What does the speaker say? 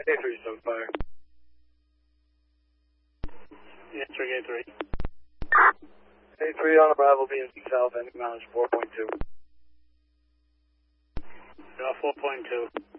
A3 Stoke Fire. Yes, A3. A3 on arrival, BNC South, ending mileage 4.2. 4.2.